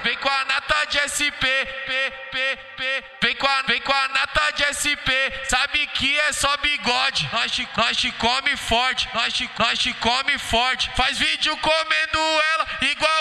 vem com a nata de SP, vem com a nata de SP, sabe que é só bigode, nós te come forte, nós te come forte, faz vídeo comendo ela igual